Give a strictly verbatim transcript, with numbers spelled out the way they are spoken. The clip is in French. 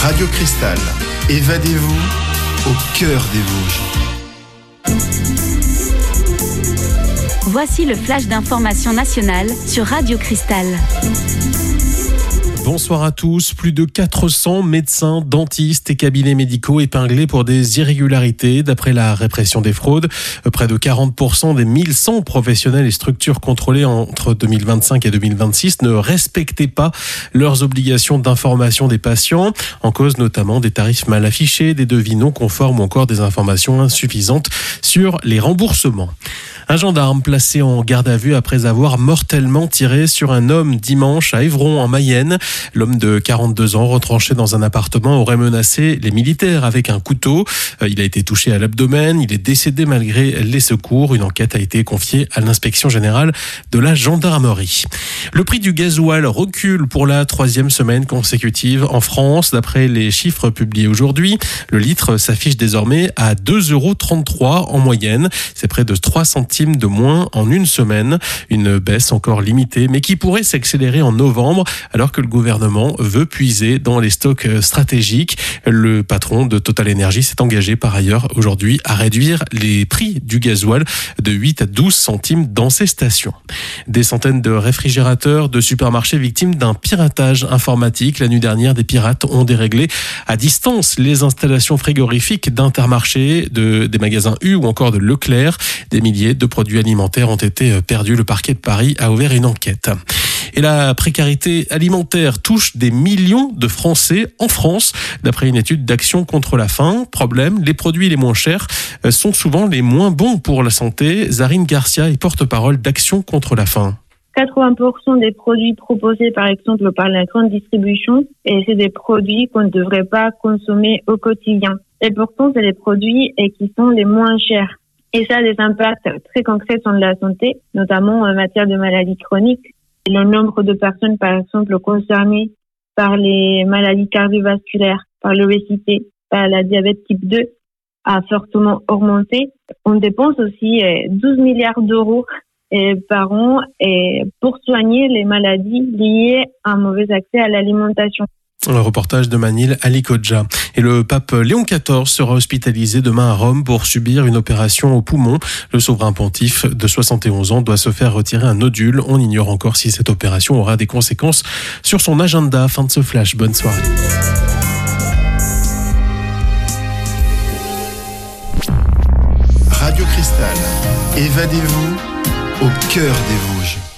Radio Cristal, évadez-vous au cœur des Vosges. Voici le flash d'information nationale sur Radio Cristal. Bonsoir à tous. Plus de quatre cents médecins, dentistes et cabinets médicaux épinglés pour des irrégularités. D'après la répression des fraudes, près de quarante pour cent des mille cent professionnels et structures contrôlées entre deux mille vingt-cinq et deux mille vingt-six ne respectaient pas leurs obligations d'information des patients. En cause notamment des tarifs mal affichés, des devis non conformes ou encore des informations insuffisantes sur les remboursements. Un gendarme placé en garde à vue après avoir mortellement tiré sur un homme dimanche à Évron en Mayenne. L'homme de quarante-deux ans, retranché dans un appartement, aurait menacé les militaires avec un couteau. Il a été touché à l'abdomen. Il est décédé malgré les secours. Une enquête a été confiée à l'inspection générale de la gendarmerie. Le prix du gasoil recule pour la troisième semaine consécutive en France. D'après les chiffres publiés aujourd'hui, le litre s'affiche désormais à deux euros trente-trois en moyenne. C'est près de trois centimes de moins en une semaine. Une baisse encore limitée, mais qui pourrait s'accélérer en novembre, alors que le gouvernement veut puiser dans les stocks stratégiques. Le patron de Total Energy s'est engagé par ailleurs aujourd'hui à réduire les prix du gasoil de huit à douze centimes dans ses stations. Des centaines de réfrigérateurs de supermarchés victimes d'un piratage informatique. La nuit dernière, des pirates ont déréglé à distance les installations frigorifiques d'Intermarché, de, des magasins U ou encore de Leclerc. Des milliers de produits alimentaires ont été perdus. Le parquet de Paris a ouvert une enquête. Et la précarité alimentaire touche des millions de Français en France. D'après une étude d'Action contre la faim, problème, les produits les moins chers sont souvent les moins bons pour la santé. Zarine Garcia est porte-parole d'Action contre la faim. quatre-vingts pour cent des produits proposés, par exemple, par la grande distribution, et c'est des produits qu'on ne devrait pas consommer au quotidien. Et pourtant, c'est les produits qui sont les moins chers. Et ça a des impacts très concrets sur la santé, notamment en matière de maladies chroniques. Le nombre de personnes, par exemple, concernées par les maladies cardiovasculaires, par l'obésité, par la diabète type deux, a fortement augmenté. On dépense aussi douze milliards d'euros par an pour soigner les maladies liées à un mauvais accès à l'alimentation. Le reportage de Manil Ali Kodja. Et le pape Léon quatorze sera hospitalisé demain à Rome pour subir une opération au poumon. Le souverain pontife de soixante et onze ans doit se faire retirer un nodule. On ignore encore si cette opération aura des conséquences sur son agenda. Fin de ce flash. Bonne soirée. Radio Cristal, évadez-vous au cœur des Vosges.